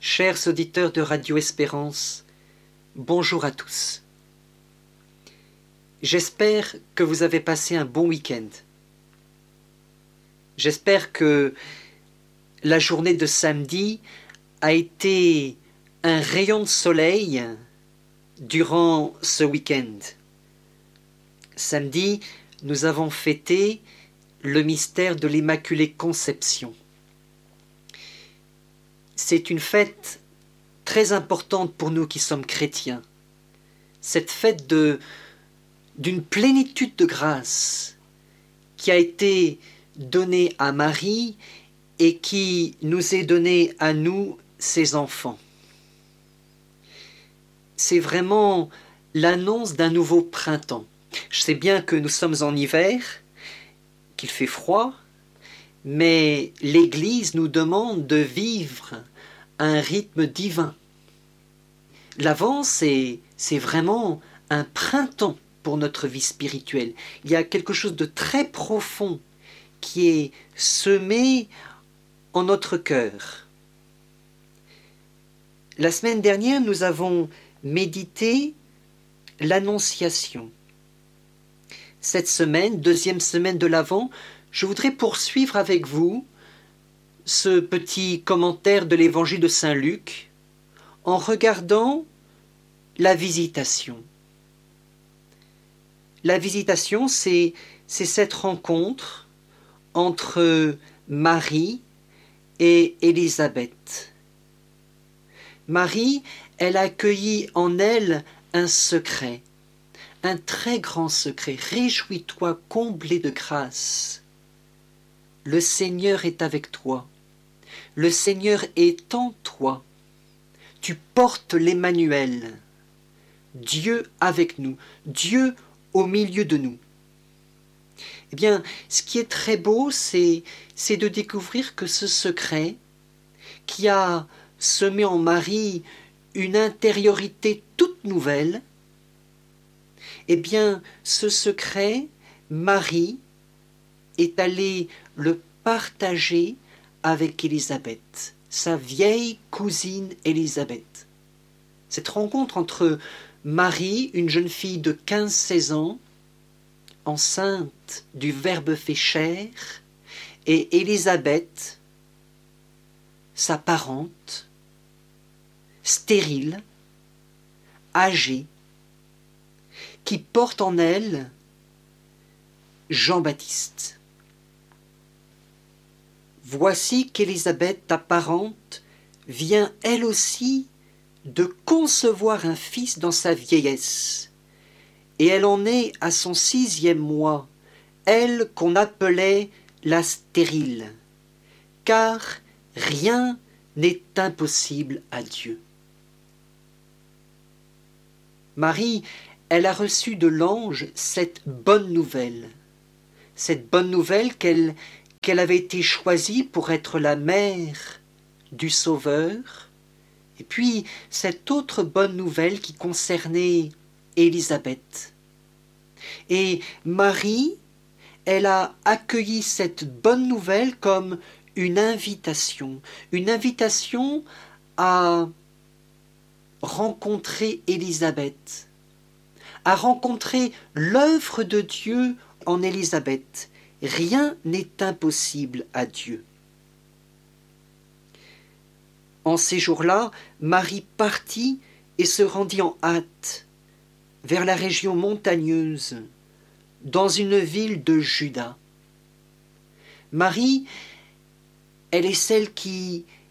Chers auditeurs de Radio Espérance, bonjour à tous. J'espère que vous avez passé un bon week-end. J'espère que la journée de samedi a été un rayon de soleil durant ce week-end. Samedi, nous avons fêté le mystère de l'Immaculée Conception. C'est une fête très importante pour nous qui sommes chrétiens. Cette fête d'une plénitude de grâce qui a été donnée à Marie et qui nous est donnée à nous, ses enfants. C'est vraiment l'annonce d'un nouveau printemps. Je sais bien que nous sommes en hiver, qu'il fait froid, mais l'Église nous demande de vivre un rythme divin. L'Avent, c'est vraiment un printemps pour notre vie spirituelle. Il y a quelque chose de très profond qui est semé en notre cœur. La semaine dernière, nous avons médité l'Annonciation. Cette semaine, deuxième semaine de l'Avent, je voudrais poursuivre avec vous ce petit commentaire de l'évangile de Saint Luc en regardant la visitation. La visitation, c'est cette rencontre entre Marie et Élisabeth. Marie, elle a accueilli en elle un secret, un très grand secret. Réjouis-toi, comblé de grâce. Le Seigneur est avec toi. Le Seigneur est en toi. Tu portes l'Emmanuel. Dieu avec nous. Dieu au milieu de nous. Eh bien, ce qui est très beau, c'est de découvrir que ce secret qui a semé en Marie une intériorité toute nouvelle, eh bien, ce secret, Marie est allée le partager avec Élisabeth, sa vieille cousine Élisabeth. Cette rencontre entre Marie, une jeune fille de 15-16 ans, enceinte du Verbe fait chair, et Élisabeth, sa parente, stérile, âgée, qui porte en elle Jean-Baptiste. Voici qu'Élisabeth, ta parente, vient elle aussi de concevoir un fils dans sa vieillesse, et elle en est à son 6e mois, elle qu'on appelait la stérile, car rien n'est impossible à Dieu. Marie, elle a reçu de l'ange cette bonne nouvelle qu'elle avait été choisie pour être la mère du Sauveur, et puis cette autre bonne nouvelle qui concernait Élisabeth. Et Marie, elle a accueilli cette bonne nouvelle comme une invitation à rencontrer Élisabeth, à rencontrer l'œuvre de Dieu en Élisabeth. Rien n'est impossible à Dieu. En ces jours-là, Marie partit et se rendit en hâte vers la région montagneuse, dans une ville de Juda. Marie, elle est celle qui